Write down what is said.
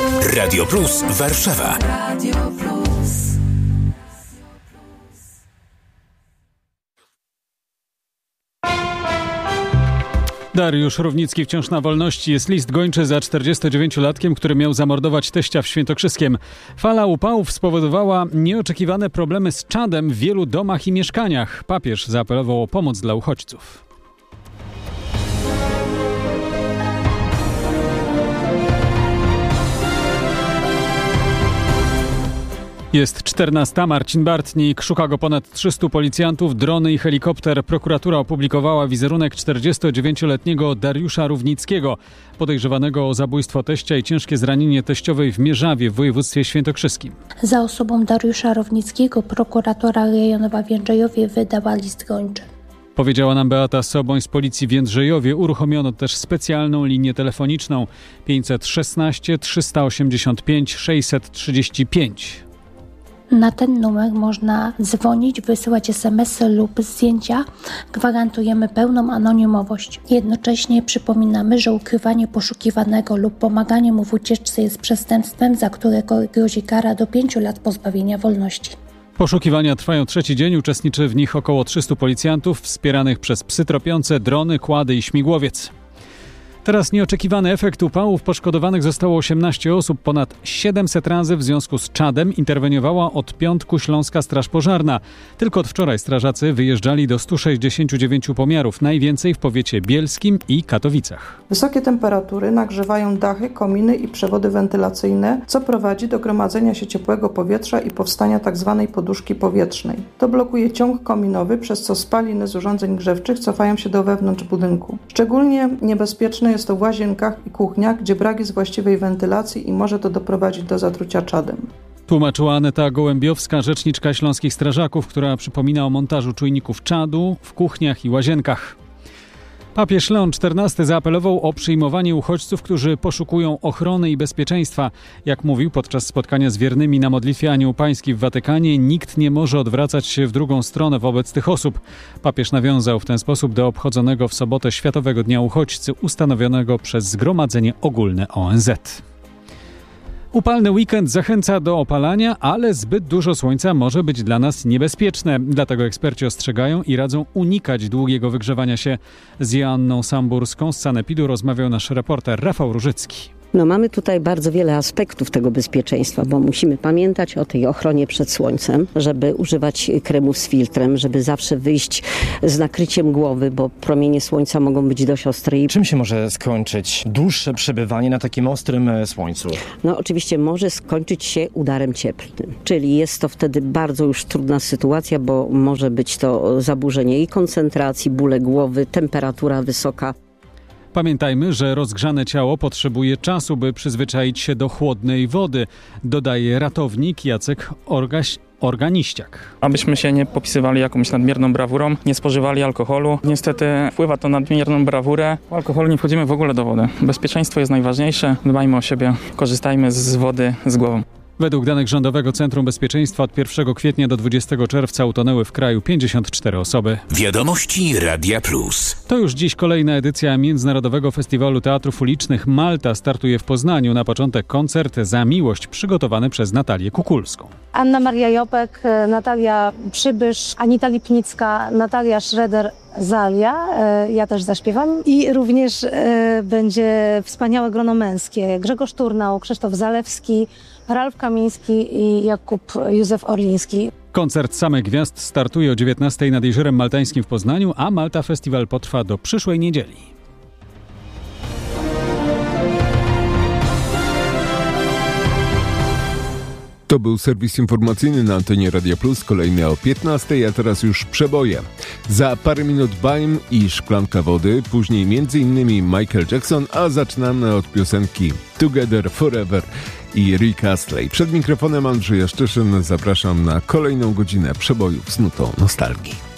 Radio Plus Warszawa. Radio Plus. Dariusz Równicki wciąż na wolności. Jest list gończy za 49-latkiem, który miał zamordować teścia w Świętokrzyskiem. Fala upałów spowodowała nieoczekiwane problemy z czadem w wielu domach i mieszkaniach. Papież zaapelował o pomoc dla uchodźców. Jest 14. Marcin Bartnik. Szuka go ponad 300 policjantów, drony i helikopter. Prokuratura opublikowała wizerunek 49-letniego Dariusza Równickiego, podejrzewanego o zabójstwo teścia i ciężkie zranienie teściowej w Mierzawie w województwie świętokrzyskim. Za osobą Dariusza Równickiego prokuratura rejonowa w Jędrzejowie wydała list gończy. Powiedziała nam Beata Soboń z policji w Jędrzejowie. Uruchomiono też specjalną linię telefoniczną 516 385 635. Na ten numer można dzwonić, wysyłać SMS-y lub zdjęcia. Gwarantujemy pełną anonimowość. Jednocześnie przypominamy, że ukrywanie poszukiwanego lub pomaganie mu w ucieczce jest przestępstwem, za które grozi kara do 5 lat pozbawienia wolności. Poszukiwania trwają trzeci dzień. Uczestniczy w nich około 300 policjantów wspieranych przez psy tropiące, drony, kłady i śmigłowiec. Teraz nieoczekiwany efekt upałów. Poszkodowanych zostało 18 osób. Ponad 700 razy w związku z czadem interweniowała od piątku Śląska Straż Pożarna. Tylko od wczoraj strażacy wyjeżdżali do 169 pomiarów, najwięcej w powiecie bielskim i Katowicach. Wysokie temperatury nagrzewają dachy, kominy i przewody wentylacyjne, co prowadzi do gromadzenia się ciepłego powietrza i powstania tzw. poduszki powietrznej. To blokuje ciąg kominowy, przez co spaliny z urządzeń grzewczych cofają się do wewnątrz budynku. Szczególnie niebezpieczne jest to w łazienkach i kuchniach, gdzie brak jest właściwej wentylacji i może to doprowadzić do zatrucia czadem. Tłumaczyła Aneta Gołębiowska, rzeczniczka śląskich strażaków, która przypomina o montażu czujników czadu w kuchniach i łazienkach. Papież Leon XIV zaapelował o przyjmowanie uchodźców, którzy poszukują ochrony i bezpieczeństwa. Jak mówił podczas spotkania z wiernymi na modlitwie Anioł Pański w Watykanie, nikt nie może odwracać się w drugą stronę wobec tych osób. Papież nawiązał w ten sposób do obchodzonego w sobotę Światowego Dnia Uchodźcy, ustanowionego przez Zgromadzenie Ogólne ONZ. Upalny weekend zachęca do opalania, ale zbyt dużo słońca może być dla nas niebezpieczne. Dlatego eksperci ostrzegają i radzą unikać długiego wygrzewania się. Z Joanną Samburską z Sanepidu rozmawiał nasz reporter Rafał Różycki. Mamy tutaj bardzo wiele aspektów tego bezpieczeństwa, bo musimy pamiętać o tej ochronie przed słońcem, żeby używać kremów z filtrem, żeby zawsze wyjść z nakryciem głowy, bo promienie słońca mogą być dość ostre. Czym się może skończyć dłuższe przebywanie na takim ostrym słońcu? Oczywiście może skończyć się udarem cieplnym, czyli jest to wtedy bardzo już trudna sytuacja, bo może być to zaburzenie i koncentracji, bóle głowy, temperatura wysoka. Pamiętajmy, że rozgrzane ciało potrzebuje czasu, by przyzwyczaić się do chłodnej wody, dodaje ratownik Jacek Organiściak. Abyśmy się nie popisywali jakąś nadmierną brawurą, nie spożywali alkoholu. Niestety wpływa to na nadmierną brawurę. Po alkoholu nie wchodzimy w ogóle do wody. Bezpieczeństwo jest najważniejsze. Dbajmy o siebie, korzystajmy z wody z głową. Według danych Rządowego Centrum Bezpieczeństwa od 1 kwietnia do 20 czerwca utonęły w kraju 54 osoby. Wiadomości Radia Plus. To już dziś kolejna edycja Międzynarodowego Festiwalu Teatrów Ulicznych Malta startuje w Poznaniu. Na początek koncert Za miłość przygotowany przez Natalię Kukulską. Anna Maria Jopek, Natalia Przybysz, Anita Lipnicka, Natalia Schroeder-Zalia, ja też zaśpiewam. I również będzie wspaniałe grono męskie. Grzegorz Turnał, Krzysztof Zalewski, Ralf Kamiński i Jakub Józef Orliński. Koncert Samych Gwiazd startuje o 19:00 nad Jeziorem Maltańskim w Poznaniu, a Malta Festiwal potrwa do przyszłej niedzieli. To był serwis informacyjny na antenie Radia Plus, kolejny o 15:00, a teraz już przeboje. Za parę minut Baim i Szklanka Wody, później m.in. Michael Jackson, a zaczynamy od piosenki Together Forever i Rick Astley. Przed mikrofonem Andrzej Jaszczyszyn, zapraszam na kolejną godzinę przebojów z nutą nostalgii.